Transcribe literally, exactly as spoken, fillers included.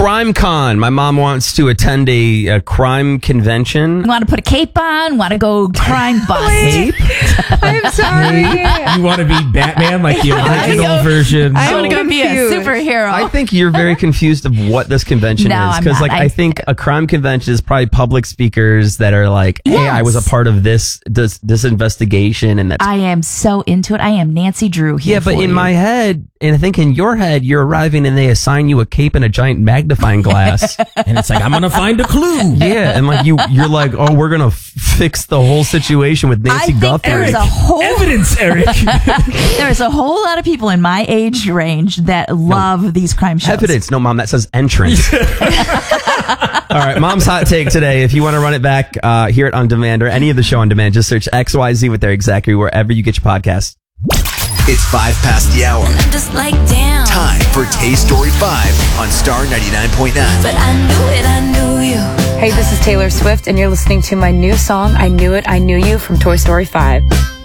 Crime Con. My mom wants to attend a, a crime convention. Want to put a cape on? Want to go crime bust? Cape? I'm sorry. You want to be Batman, like the original version? I So want to go be a confused. superhero. I think you're very confused of what this convention No, is. I'm Because, not. like, I, I- think a crime convention is probably public speakers that are like, hey, Yes. I was a part of this this, this investigation. And that's I am so into it. I am Nancy Drew here. yeah, but for in you. my head, and I think in your head, you're arriving and they assign you a cape and a giant magnifying glass. And it's like, I'm going to find a clue. Yeah, and like you, you're like, oh, we're gonna f- fix the whole situation with Nancy I think Guthrie. there's a whole Evidence, Eric. there's a whole lot of people in my age range that love these crime shows. Evidence, no, mom, that says entrance. All right, mom's hot take today. If you want to run it back, uh, hear it on demand or any of the show on demand, just search X Y Z with their exactly wherever you get your podcast. It's five past the hour. I'm just like, damn. Time for Tay Story five on Star ninety-nine point nine. But I knew it, I knew you. Hey, this is Taylor Swift, and you're listening to my new song, I Knew It, I Knew You from Toy Story five.